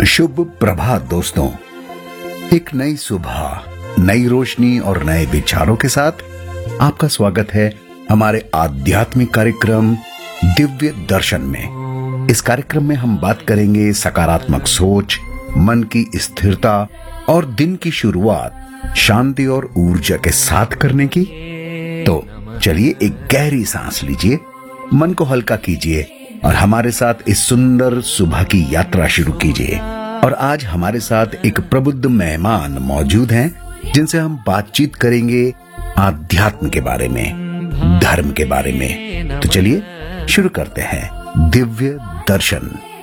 शुभ प्रभात दोस्तों। एक नई सुबह, नई रोशनी और नए विचारों के साथ आपका स्वागत है हमारे आध्यात्मिक कार्यक्रम दिव्य दर्शन में। इस कार्यक्रम में हम बात करेंगे सकारात्मक सोच, मन की स्थिरता और दिन की शुरुआत शांति और ऊर्जा के साथ करने की। तो चलिए एक गहरी सांस लीजिए, मन को हल्का कीजिए और हमारे साथ इस सुंदर सुबह की यात्रा शुरू कीजिए। और आज हमारे साथ एक प्रबुद्ध मेहमान मौजूद हैं जिनसे हम बातचीत करेंगे आध्यात्म के बारे में, धर्म के बारे में। तो चलिए शुरू करते हैं दिव्य दर्शन।